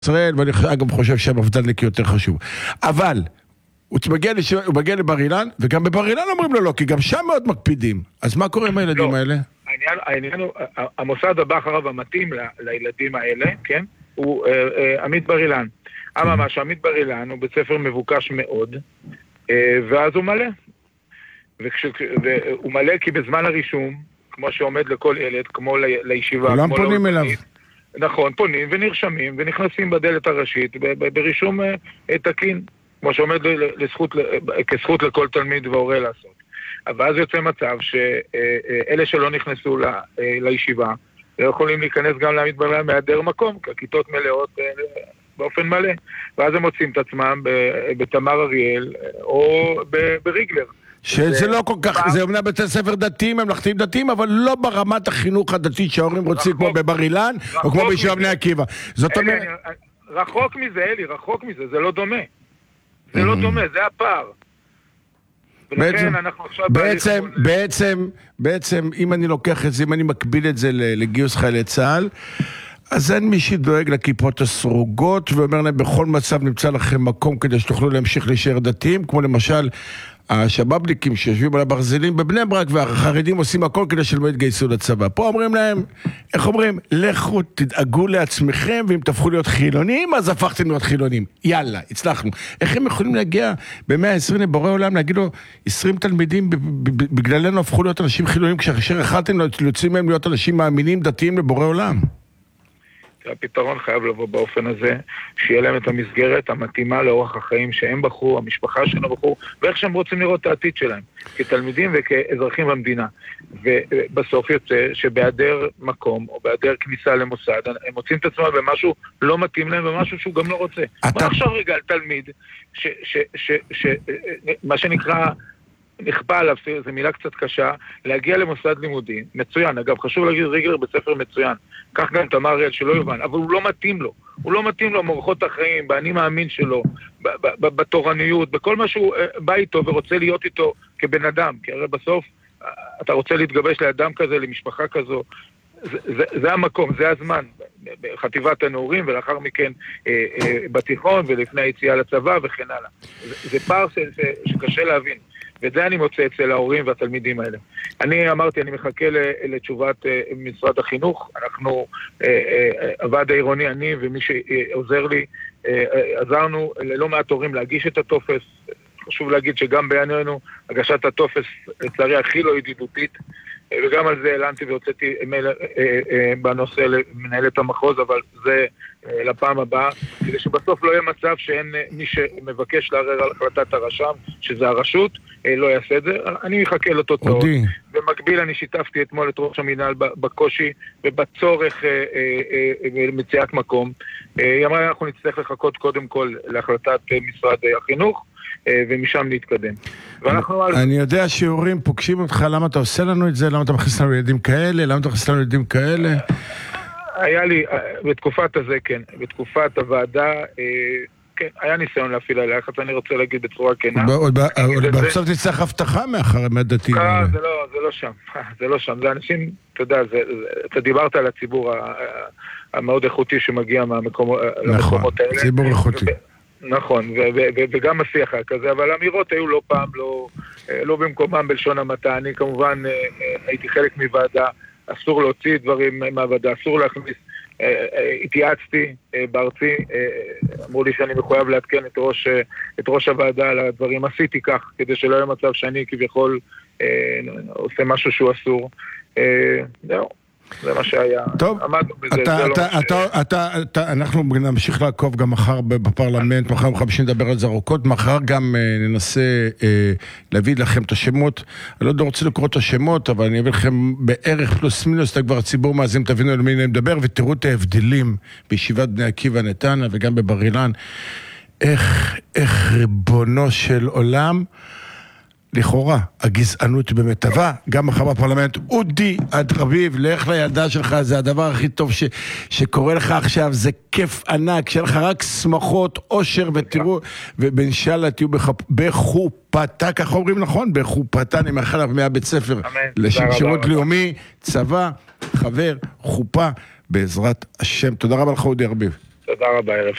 ישראל, ואני אגב חושב שהמפד"לניק יותר חשוב. אבל הוא מגיע לבר אילן, וגם בבר אילן אומרים לו לא, כי גם שם מאוד מקפידים. אז מה קורה עם הילדים האלה? העניין הוא, המוסד הבא אחריו המתאים לילדים האלה, כן? הוא עמית בר אילן. ממש, עמית בר אילן הוא בית ספר מבוקש מאוד, ואז הוא מלא. והוא מלא כי בזמן הרישום, כמו שעומד לכל ילד, כמו לישיבה, כולם פונים אליו. נכון, פונים ונרשמים ונכנסים בדלת הראשית ברישום תקין, כמו שעומד כזכות לכל תלמיד והורה לעשות. אבל אז יוצא מצב שאלה שלא נכנסו לישיבה לא יכולים להיכנס גם לעמית בר אילן מהיעדר מקום, כי הכיתות מלאות באופן מלא, ואז הם מוצאים את עצמם בתמר אריאל או בריגלר. שזה לא כל כך, זה אומנם בתי ספר דתיים, ממלכתיים דתיים, אבל לא ברמת החינוך הדתי שההורים רוצים כמו בבר אילן, או כמו בישיבה בני עקיבא. זאת אומרת... רחוק מזה, אלי, רחוק מזה, זה לא דומה. זה לא דומה, זה הפער. בעצם, אם אני לוקח את זה, אם אני מקביל את זה לגיוס חיילי צה"ל, אז אין מי שדואג לכיפות הסרוגות, ואומר להם, בכל מצב נמצא לכם מקום כדי שתוכלו להמשיך להישאר דתיים, כמו למשל השבאבניקים שיושבים על הברזלים בבני ברק, והחרדים עושים הכל כדי שלא יתגייסו לצבא. פה אומרים להם, איך אומרים? לכו, תדאגו לעצמכם, ואם תהפכו להיות חילונים, אז הפכתם להיות חילונים. יאללה, הצלחנו. איך הם יכולים להגיע ב-120 לבורא עולם, להגיד לו, 20 תלמידים בגללנו הפכו להיות אנשים חילונים, כשאשר החלטתם להוציא מהם להיות אנשים מאמינים, דתיים לבורא עולם? הפתרון חייב לבוא באופן הזה, שיהיה להם את המסגרת המתאימה לאורח החיים שהם בחרו, המשפחה שלנו בחרו, ואיך שהם רוצים לראות את העתיד שלהם, כתלמידים וכאזרחים במדינה. ובסוף יוצא שבהיעדר מקום, או בהיעדר כניסה למוסד, הם מוצאים את עצמם במשהו לא מתאים להם, ומשהו שהוא גם לא רוצה. מה עכשיו רגע על תלמיד, מה שנקרא... נכפה עליו, זו מילה קצת קשה, להגיע למוסד לימודי, מצוין, אגב, חשוב להגיד ריגלר בית ספר מצוין, כך גם תמר אריאל שלא יובן, אבל הוא לא מתאים לו, הוא לא מתאים לו מורחות החיים, באני מאמין שלו, בתורניות, בכל מה שהוא בא איתו ורוצה להיות איתו כבן אדם, כי הרי בסוף אתה רוצה להתגבש לאדם כזה, למשפחה כזו, זה המקום, זה הזמן, בחטיבת הנעורים ולאחר מכן בתיכון ולפני היציאה לצבא וכן הלאה. זה פער שקשה להבין. ואת זה אני מוצא אצל ההורים והתלמידים האלה. אני אמרתי, אני מחכה לתשובת משרד החינוך. אנחנו, הוועד העירוני, אני ומי שעוזר לי, עזרנו ללא מעט הורים להגיש את הטופס. חשוב להגיד שגם בענייננו, הגשת הטופס לצערי הכי לא ידידותית, וגם על זה העלנתי והוצאתי בנושא למנהלת המחוז, אבל זה לפעם הבאה, כדי שבסוף לא יהיה מצב שאין מי שמבקש לערער על החלטת הרשם, שזה הרשות, לא יעשה את זה. אני מחכה לתוצאות. במקביל אני שיתפתי אתמול את ראש המינהל בקושי ובצורך למציאת מקום. היא אמרה, אנחנו נצטרך לחכות קודם כל להחלטת משרד החינוך, ומשם להתקדם. אני יודע שהורים פוגשים אותך, למה אתה עושה לנו את זה? למה אתה מכניס לנו ילדים כאלה? למה אתה מכניס לנו ילדים כאלה? היה לי, בתקופת הזה, כן, בתקופת הוועדה, כן, היה ניסיון להפעיל עליה, אז אני רוצה להגיד בצורה כנה. בסוף תצטרך הבטחה מאחר מהדתיים. זה לא שם, זה לא שם. זה אנשים, אתה יודע, אתה דיברת על הציבור המאוד איכותי שמגיע למקומות האלה. נכון, ציבור איכותי. נכון, וגם השיח היה כזה, אבל האמירות היו לא פעם, לא במקומם בלשון המעטה. אני כמובן הייתי חלק מוועדה, אסור להוציא דברים מהוועדה, אסור להכניס, התייעצתי בארצי, אמרו לי שאני מחויב להתקן את ראש הוועדה על הדברים, עשיתי כך, כדי שלא יהיה מצב שאני כביכול עושה משהו שהוא אסור. זהו. זה מה שהיה. טוב, אנחנו נמשיך לעקוב גם מחר בפרלמנט, מחר חמישי נדבר על זה ארוכות, מחר גם ננסה להביא לכם את השמות, אני לא יודע רוצה לקרוא את השמות, אבל אני אביא לכם בערך פלוס מינוס, אתה כבר הציבור מאזין, תבינו על מי אני מדבר, ותראו את ההבדלים בישיבת בני עקיבא נתניה וגם בבר אילן, איך ריבונו של עולם, לכאורה, הגזענות במטבה, גם מחר בפרלמנט, אודי עד רביב, לך לילדה שלך, זה הדבר הכי טוב שקורה לך עכשיו, זה כיף ענק, שיהיה לך רק שמחות, אושר, ותראו, ובאינשאללה תהיו בחופתה, כך אומרים נכון, בחופתה, אני מאחל לך מהבית ספר, לשירות לאומי, צבא, חבר, חופה, בעזרת השם. תודה רבה לך אודי רביב. תודה רבה, ערב